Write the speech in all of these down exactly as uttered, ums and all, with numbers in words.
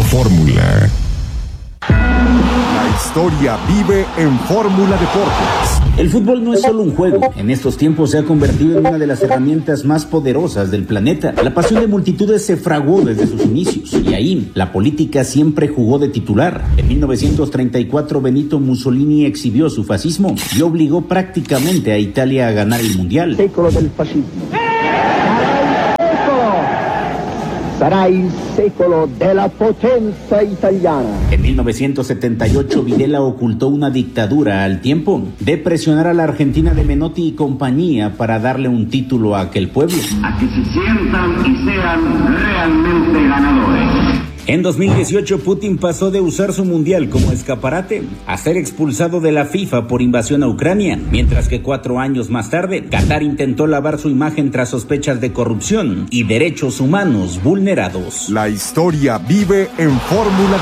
Fórmula. La historia vive en Fórmula Deportes. El fútbol no es solo un juego. En estos tiempos se ha convertido en una de las herramientas más poderosas del planeta. La pasión de multitudes se fraguó desde sus inicios. Y ahí, la política siempre jugó de titular. En mil novecientos treinta y cuatro, Benito Mussolini exhibió su fascismo y obligó prácticamente a Italia a ganar el Mundial. Secolo del fascismo. Sarà il secolo della potenza italiana. En mil novecientos setenta y ocho, Videla ocultó una dictadura al tiempo de presionar a la Argentina de Menotti y compañía para darle un título a aquel pueblo. A que se sientan y sean realmente ganadores. En dos mil dieciocho, Putin pasó de usar su mundial como escaparate a ser expulsado de la FIFA por invasión a Ucrania, mientras que cuatro años más tarde, Qatar intentó lavar su imagen tras sospechas de corrupción y derechos humanos vulnerados. La historia vive en Fórmula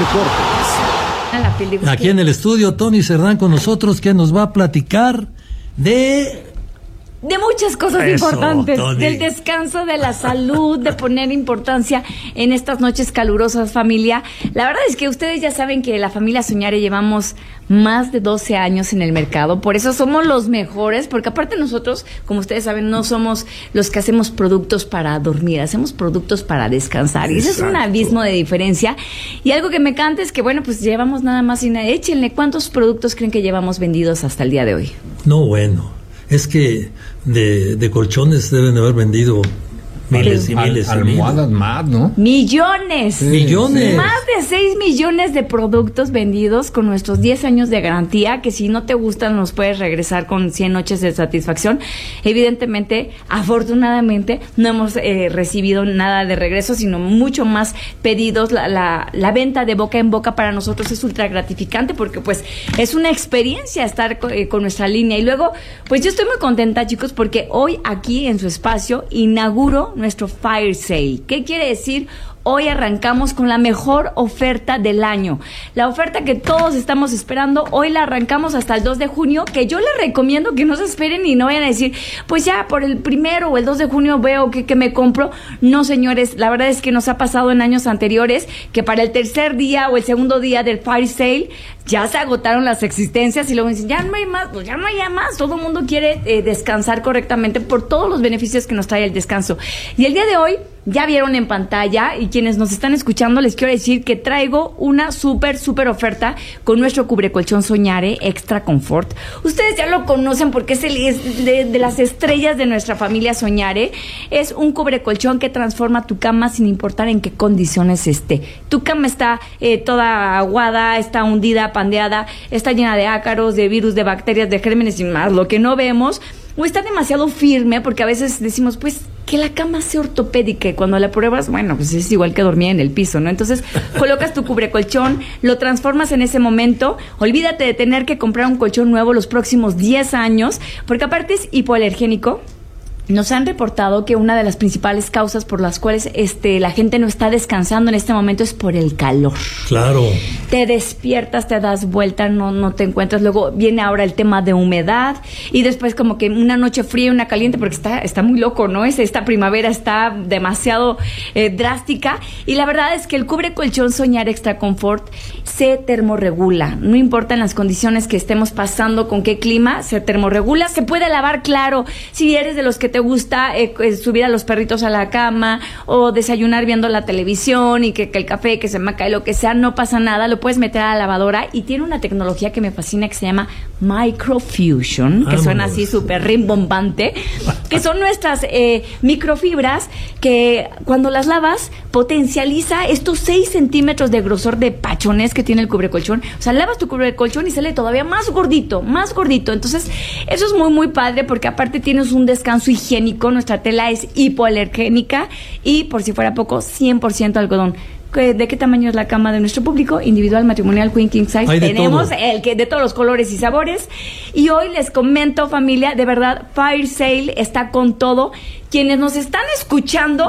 Deportes. Aquí en el estudio, Tony Cerdán con nosotros, que nos va a platicar de... De muchas cosas Eso, importantes, Tony. Del descanso, de la salud, de poner importancia en estas noches calurosas, familia. La verdad es que ustedes ya saben que la familia Soñare llevamos más de doce años en el mercado, por eso somos los mejores, porque aparte nosotros, como ustedes saben, no somos los que hacemos productos para dormir, hacemos productos para descansar, y ese es un abismo de diferencia. Y algo que me encanta es que, bueno, pues llevamos nada más y nada, échenle, ¿cuántos productos creen que llevamos vendidos hasta el día de hoy? No, bueno, es que de, de colchones deben haber vendido miles y Al, miles y almohadas miles. más, ¿no? Millones. Sí, millones. Más de seis millones de productos vendidos con nuestros diez años de garantía, que si no te gustan los puedes regresar con cien noches de satisfacción. Evidentemente, afortunadamente, no hemos eh, recibido nada de regreso, sino mucho más pedidos. La, la, la venta de boca en boca para nosotros es ultra gratificante, porque pues es una experiencia estar co- eh, con nuestra línea. Y luego, pues yo estoy muy contenta, chicos, porque hoy aquí en su espacio inauguro nuestro Fire Sale. ¿Qué quiere decir? Hoy arrancamos con la mejor oferta del año. La oferta que todos estamos esperando, hoy la arrancamos hasta el dos de junio, que yo les recomiendo que no se esperen y no vayan a decir, pues ya por el primero o el dos de junio veo que, que me compro. No, señores, la verdad es que nos ha pasado en años anteriores que para el tercer día o el segundo día del Fire Sale ya se agotaron las existencias y luego dicen, ya no hay más, pues ya no hay más. Todo el mundo quiere eh, descansar correctamente por todos los beneficios que nos trae el descanso. Y el día de hoy, ya vieron en pantalla, y quienes nos están escuchando, les quiero decir que traigo una súper, súper oferta con nuestro cubrecolchón Soñare Extra Confort. Ustedes ya lo conocen porque es, el, es de, de las estrellas de nuestra familia Soñare. Es un cubrecolchón que transforma tu cama sin importar en qué condiciones esté. Tu cama está eh, toda aguada, está hundida, pandeada, está llena de ácaros, de virus, de bacterias, de gérmenes y más, lo que no vemos. O está demasiado firme, porque a veces decimos, pues, que la cama sea ortopédica, y cuando la pruebas, bueno, pues es igual que dormir en el piso, ¿no? Entonces, colocas tu cubrecolchón, lo transformas en ese momento, olvídate de tener que comprar un colchón nuevo los próximos diez años, porque aparte es hipoalergénico. Nos han reportado que una de las principales causas por las cuales este la gente no está descansando en este momento es por el calor. Claro. Te despiertas, te das vuelta, no no te encuentras. Luego viene ahora el tema de humedad, y después como que una noche fría y una caliente, porque está está muy loco, ¿no? Es, esta primavera está demasiado eh, drástica, y la verdad es que el cubre colchón Soñare Extra Confort se termorregula. No importa en las condiciones que estemos pasando, con qué clima, se termorregula. Se puede lavar, claro, si eres de los que te gusta eh, subir a los perritos a la cama o desayunar viendo la televisión y que, que el café, que se me cae, lo que sea, no pasa nada, lo puedes meter a la lavadora, y tiene una tecnología que me fascina que se llama Microfusion, que Vámonos. suena así súper rimbombante, que son nuestras eh, microfibras que cuando las lavas potencializa estos seis centímetros de grosor de pachones que tiene el cubrecolchón. O sea, lavas tu cubrecolchón y sale todavía más gordito, más gordito. Entonces, eso es muy, muy padre, porque aparte tienes un descanso higiénico. Nuestra tela es hipoalergénica y, por si fuera poco, cien por ciento algodón. ¿De qué tamaño es la cama de nuestro público? Individual, matrimonial, queen, king size. Hay de Tenemos todo. el que de todos los colores y sabores. Y hoy les comento, familia, de verdad, Fire Sale está con todo. Quienes nos están escuchando,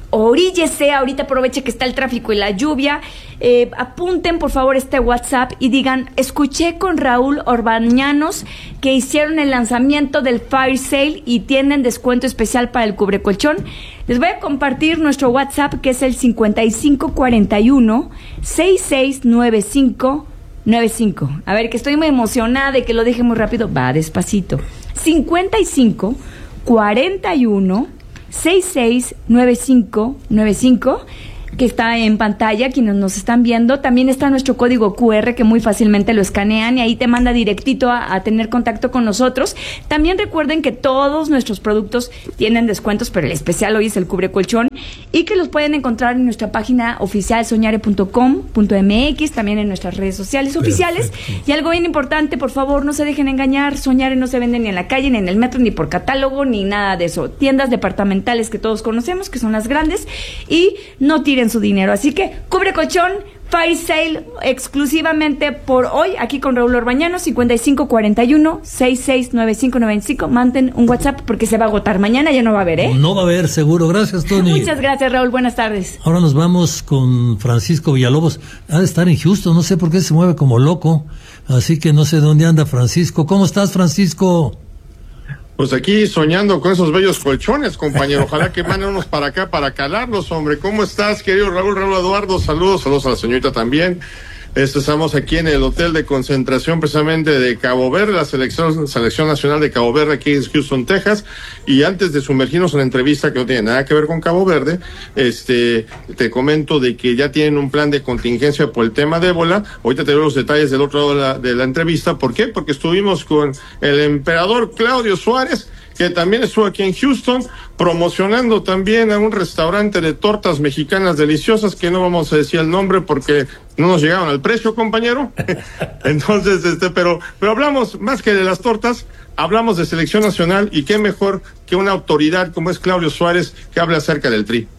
Oríllese, ahorita aproveche que está el tráfico y la lluvia. Eh, apunten por favor este WhatsApp y digan: escuché con Raúl Orbañanos que hicieron el lanzamiento del Fire Sale y tienen descuento especial para el cubrecolchón. Les voy a compartir nuestro WhatsApp, que es el cincuenta y cinco cuarenta y uno, sesenta y seis noventa y cinco noventa y cinco. A ver, que estoy muy emocionada y que lo deje muy rápido. Va despacito. cincuenta y cinco cuarenta y uno, sesenta y seis noventa y cinco noventa y cinco, que está en pantalla, quienes nos están viendo. También está nuestro código cu erre, que muy fácilmente lo escanean y ahí te manda directito a, a tener contacto con nosotros. También recuerden que todos nuestros productos tienen descuentos, pero el especial hoy es el cubrecolchón, y que los pueden encontrar en nuestra página oficial soñare punto com punto eme equis, también en nuestras redes sociales oficiales. Perfecto. Y algo bien importante, por favor, no se dejen engañar. Soñare no se vende ni en la calle, ni en el metro, ni por catálogo, ni nada de eso. Tiendas departamentales que todos conocemos, que son las grandes, y no tiren su dinero. Así que cubrecolchón Fire Sale exclusivamente por hoy, aquí con Raúl Orbañanos, cincuenta y cinco cuarenta y uno, sesenta y seis noventa y cinco noventa y cinco. Manden un WhatsApp porque se va a agotar. Mañana ya no va a haber, ¿eh? No va a haber, seguro. Gracias, Tony. Muchas gracias, Raúl. Buenas tardes. Ahora nos vamos con Francisco Villalobos. Ha de estar en Houston, no sé por qué se mueve como loco, así que no sé dónde anda Francisco. ¿Cómo estás, Francisco? Pues aquí soñando con esos bellos colchones, compañero. Ojalá que manden unos para acá para calarlos, hombre. ¿Cómo estás, querido Raúl? Raúl Eduardo, saludos, saludos a la señorita también. Este, estamos aquí en el hotel de concentración precisamente de Cabo Verde, la selección, selección nacional de Cabo Verde aquí en Houston, Texas. Y antes de sumergirnos en la entrevista que no tiene nada que ver con Cabo Verde, este, te comento de que ya tienen un plan de contingencia por el tema de ébola. Ahorita te doy los detalles del otro lado de la, de la entrevista. ¿Por qué? Porque estuvimos con el emperador Claudio Suárez, que también estuvo aquí en Houston, promocionando también a un restaurante de tortas mexicanas deliciosas, que no vamos a decir el nombre porque no nos llegaron al precio, compañero. Entonces, este, pero, pero hablamos más que de las tortas, hablamos de selección nacional, y qué mejor que una autoridad como es Claudio Suárez, que hable acerca del Tri.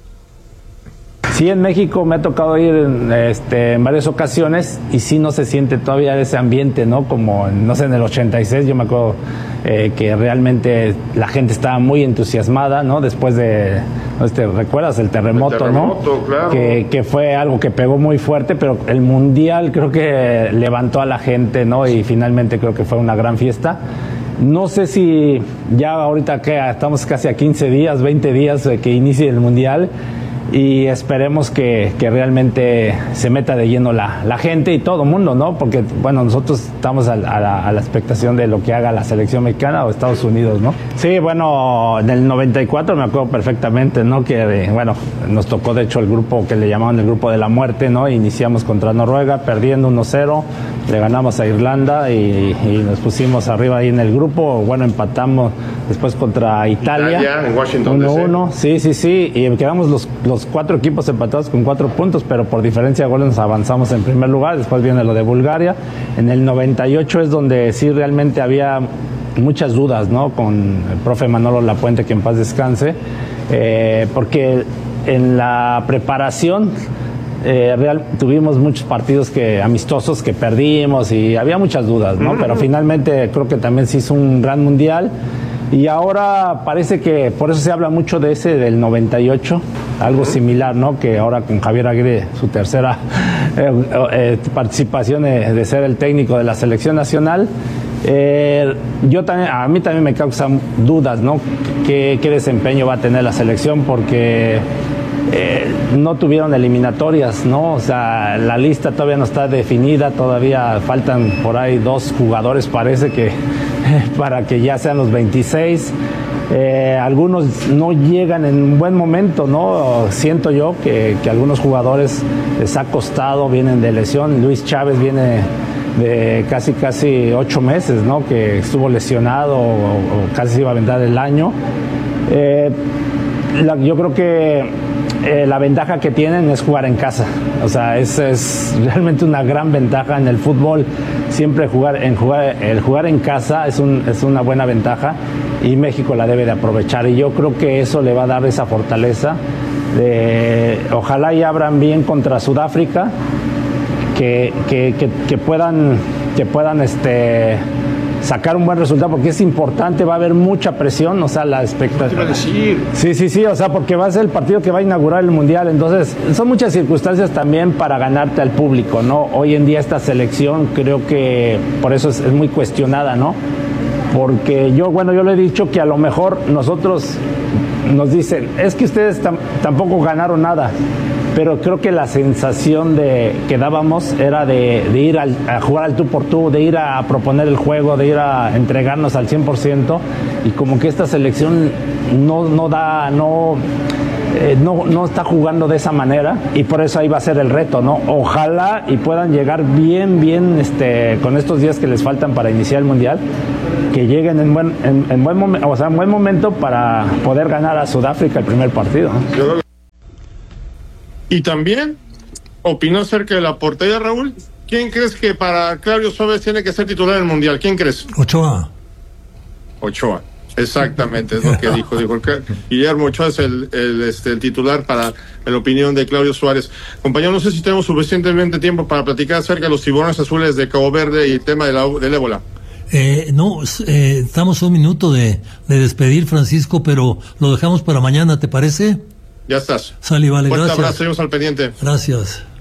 Sí, en México me ha tocado ir en, este, en varias ocasiones, y sí no se siente todavía ese ambiente, ¿no? Como, no sé, en el ochenta y seis yo me acuerdo eh, que realmente la gente estaba muy entusiasmada, ¿no? Después de, este, ¿recuerdas? El terremoto, el terremoto, ¿no? Claro. Que, que fue algo que pegó muy fuerte, pero el Mundial creo que levantó a la gente, ¿no? Y finalmente creo que fue una gran fiesta. No sé si ya ahorita que estamos casi a quince días, veinte días de que inicie el Mundial, y esperemos que, que realmente se meta de lleno la, la gente y todo el mundo, ¿no? Porque, bueno, nosotros estamos a, a, la, a la expectación de lo que haga la selección mexicana o Estados Unidos, ¿no? Sí, bueno, en el noventa y cuatro me acuerdo perfectamente, ¿no? Que, bueno, nos tocó, de hecho, el grupo que le llamaban el grupo de la muerte, ¿no? Iniciamos contra Noruega, perdiendo uno cero, le ganamos a Irlanda y, y nos pusimos arriba ahí en el grupo. Bueno, empatamos después contra Italia. Italia, en Washington, uno uno, sí, sí, sí, y quedamos los, los cuatro equipos empatados con cuatro puntos, pero por diferencia de goles nos avanzamos en primer lugar. Después viene lo de Bulgaria. En el noventa y ocho es donde sí realmente había muchas dudas, ¿no? Con el profe Manolo Lapuente, que en paz descanse, eh, porque en la preparación eh, real, tuvimos muchos partidos que amistosos que perdimos y había muchas dudas, ¿no? Pero finalmente creo que también se hizo un gran mundial. Y ahora parece que, por eso se habla mucho de ese del noventa y ocho, algo similar, ¿no? Que ahora con Javier Aguirre, su tercera eh, eh, participación de, de ser el técnico de la selección nacional, eh, yo también, a mí también me causan dudas, ¿no? ¿Qué, qué desempeño va a tener la selección? Porque eh, no tuvieron eliminatorias, ¿no? O sea, la lista todavía no está definida, todavía faltan por ahí dos jugadores, parece que para que ya sean los veintiséis. Eh, algunos no llegan en un buen momento, ¿no? Siento yo que, que a algunos jugadores les ha costado, vienen de lesión. Luis Chávez viene de casi casi ocho meses, ¿no? Que estuvo lesionado o, o casi se iba a aventar el año. Eh, la, yo creo que eh, la ventaja que tienen es jugar en casa. O sea, es, es realmente una gran ventaja en el fútbol. Siempre jugar en jugar el jugar en casa es un es una buena ventaja, y México la debe de aprovechar, y yo creo que eso le va a dar esa fortaleza de, ojalá y abran bien contra Sudáfrica, que, que, que, que puedan que puedan este sacar un buen resultado, porque es importante, va a haber mucha presión, o sea, la expectativa. Sí, sí, sí, o sea, porque va a ser el partido que va a inaugurar el Mundial, entonces son muchas circunstancias también para ganarte al público, ¿no? Hoy en día esta selección creo que por eso es, es muy cuestionada, ¿no? Porque yo, bueno, yo le he dicho que a lo mejor nosotros nos dicen, es que ustedes tam- tampoco ganaron nada, pero creo que la sensación de que dábamos era de, de ir al, a jugar al tú por tú, de ir a proponer el juego, de ir a entregarnos al cien por ciento, y como que esta selección no, no da, no, eh, no, no está jugando de esa manera, y por eso ahí va a ser el reto, ¿no? Ojalá y puedan llegar bien, bien este, con estos días que les faltan para iniciar el Mundial, que lleguen en buen, en, en buen momento, o sea, en buen momento para poder ganar a Sudáfrica el primer partido, ¿no? Y también opinó acerca de la portería, Raúl. ¿Quién crees que para Claudio Suárez tiene que ser titular en el Mundial? ¿Quién crees? Ochoa. Ochoa, exactamente, es lo que dijo. Dijo que Guillermo Ochoa es el, el, este, el titular para la opinión de Claudio Suárez. Compañero, no sé si tenemos suficientemente tiempo para platicar acerca de los tiburones azules de Cabo Verde y el tema de la, del ébola. Eh, no, eh, estamos a un minuto de, de despedir, Francisco, pero lo dejamos para mañana, ¿te parece? Ya estás. Sale, vale, Fuerte gracias. abrazo, seguimos al pendiente. Gracias.